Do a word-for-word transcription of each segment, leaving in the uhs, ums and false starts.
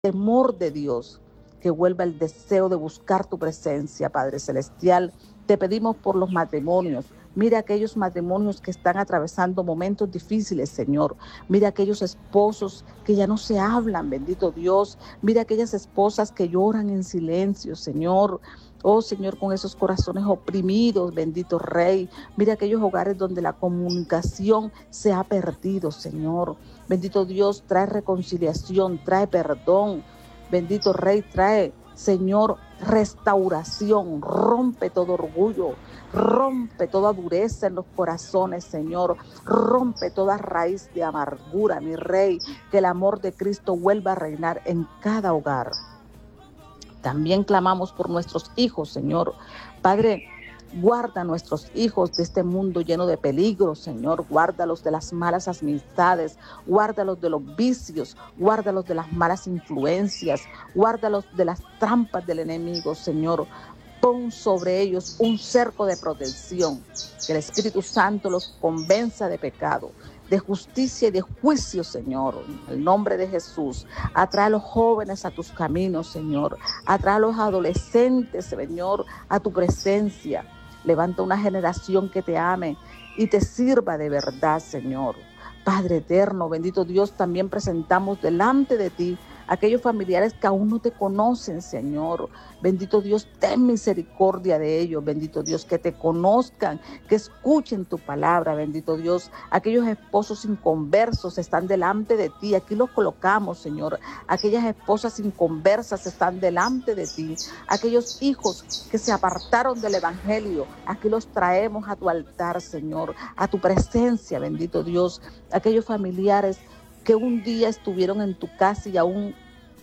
temor de Dios, que vuelva el deseo de buscar tu presencia, Padre Celestial. Te pedimos por los matrimonios. Mira aquellos matrimonios que están atravesando momentos difíciles, Señor. Mira aquellos esposos que ya no se hablan, bendito Dios. Mira aquellas esposas que lloran en silencio, Señor. Oh, Señor, con esos corazones oprimidos, bendito Rey. Mira aquellos hogares donde la comunicación se ha perdido, Señor. Bendito Dios, trae reconciliación, trae perdón. Bendito Rey, trae, Señor, restauración. Rompe todo orgullo, rompe toda dureza en los corazones, Señor. Rompe toda raíz de amargura, mi Rey. Que el amor de Cristo vuelva a reinar en cada hogar. También clamamos por nuestros hijos, Señor. Padre, guarda a nuestros hijos de este mundo lleno de peligros, Señor. Guárdalos de las malas amistades, guárdalos de los vicios, guárdalos de las malas influencias, guárdalos de las trampas del enemigo, Señor. Pon sobre ellos un cerco de protección, que el Espíritu Santo los convenza de pecado, de justicia y de juicio, Señor. En el nombre de Jesús, atrae a los jóvenes a tus caminos, Señor. Atrae a los adolescentes, Señor, a tu presencia. Levanta una generación que te ame y te sirva de verdad, Señor. Padre eterno, bendito Dios, también presentamos delante de ti aquellos familiares que aún no te conocen, Señor. Bendito Dios, ten misericordia de ellos. Bendito Dios, que te conozcan, que escuchen tu palabra. Bendito Dios, aquellos esposos inconversos están delante de ti. Aquí los colocamos, Señor. Aquellas esposas inconversas están delante de ti. Aquellos hijos que se apartaron del evangelio, aquí los traemos a tu altar, Señor, a tu presencia, bendito Dios. Aquellos familiares que un día estuvieron en tu casa y aún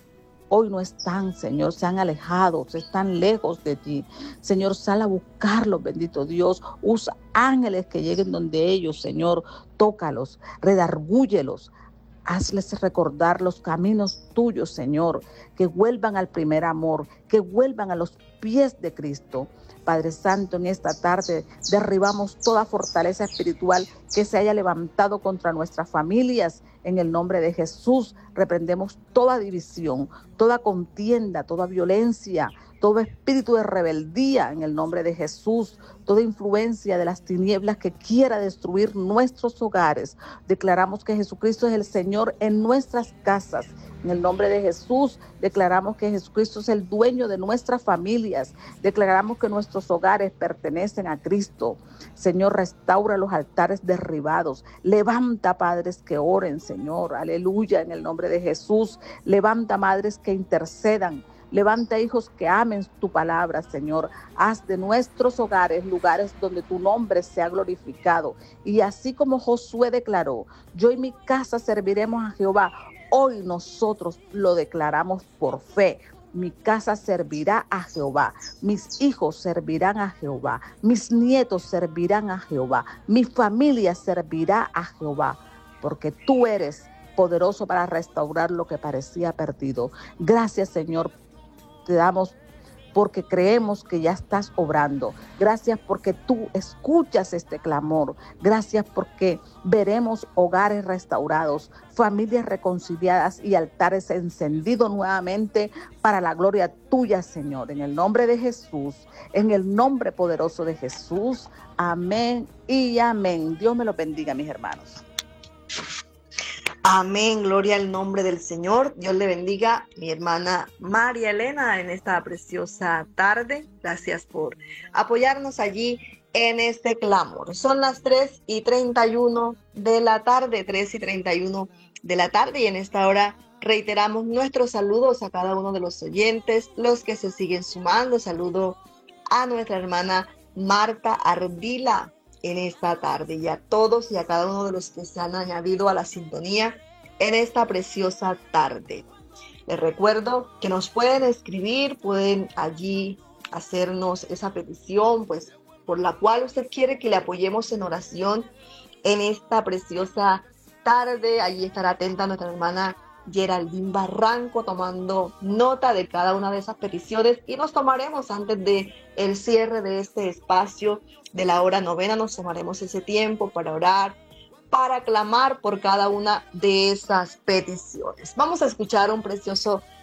hoy no están, Señor, se han alejado, se están lejos de ti. Señor, sal a buscarlos, bendito Dios. Usa ángeles que lleguen donde ellos, Señor. Tócalos, redargúyelos. Hazles recordar los caminos tuyos, Señor. Que vuelvan al primer amor, que vuelvan a los pies de Cristo. Padre Santo, en esta tarde derribamos toda fortaleza espiritual que se haya levantado contra nuestras familias. En el nombre de Jesús, reprendemos toda división, toda contienda, toda violencia, todo espíritu de rebeldía en el nombre de Jesús, toda influencia de las tinieblas que quiera destruir nuestros hogares. Declaramos que Jesucristo es el Señor en nuestras casas. En el nombre de Jesús, declaramos que Jesucristo es el dueño de nuestras familias. Declaramos que nuestros hogares pertenecen a Cristo. Señor, restaura los altares derribados. Levanta padres que oren, Señor. Aleluya, en el nombre de Jesús. Levanta madres que intercedan. Levanta hijos que amen tu palabra, Señor. Haz de nuestros hogares lugares donde tu nombre sea glorificado. Y así como Josué declaró, yo y mi casa serviremos a Jehová. Hoy nosotros lo declaramos por fe. Mi casa servirá a Jehová, mis hijos servirán a Jehová, mis nietos servirán a Jehová, mi familia servirá a Jehová, porque tú eres poderoso para restaurar lo que parecía perdido. Gracias, Señor, te damos porque creemos que ya estás obrando. Gracias porque tú escuchas este clamor. Gracias porque veremos hogares restaurados, familias reconciliadas y altares encendidos nuevamente para la gloria tuya, Señor. En el nombre de Jesús, en el nombre poderoso de Jesús. Amén y amén. Dios me los bendiga, mis hermanos. Amén, gloria al nombre del Señor. Dios le bendiga, mi hermana María Elena, en esta preciosa tarde. Gracias por apoyarnos allí en este clamor. Son las tres y treinta y uno de la tarde, tres y treinta y uno de la tarde, y en esta hora reiteramos nuestros saludos a cada uno de los oyentes, los que se siguen sumando. Saludo a nuestra hermana Marta Ardila en esta tarde, y a todos y a cada uno de los que se han añadido a la sintonía en esta preciosa tarde. Les recuerdo que nos pueden escribir, pueden allí hacernos esa petición, pues por la cual usted quiere que le apoyemos en oración en esta preciosa tarde. Allí estará atenta nuestra hermana Geraldine Barranco tomando nota de cada una de esas peticiones, y nos tomaremos antes de el cierre de este espacio de la hora novena, nos tomaremos ese tiempo para orar, para clamar por cada una de esas peticiones. Vamos a escuchar un precioso